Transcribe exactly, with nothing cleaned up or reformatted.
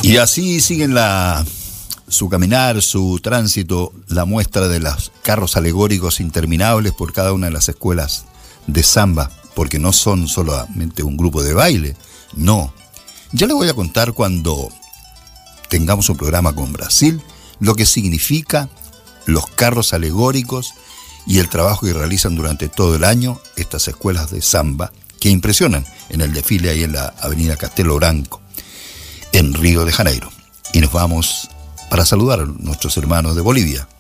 Y así siguen la, su caminar, su tránsito, la muestra de los carros alegóricos interminables por cada una de las escuelas de samba, porque no son solamente un grupo de baile, no. Ya les voy a contar cuando tengamos un programa con Brasil, lo que significa los carros alegóricos y el trabajo que realizan durante todo el año estas escuelas de samba que impresionan en el desfile ahí en la avenida Castelo Branco, en Río de Janeiro. Y nos vamos para saludar a nuestros hermanos de Bolivia.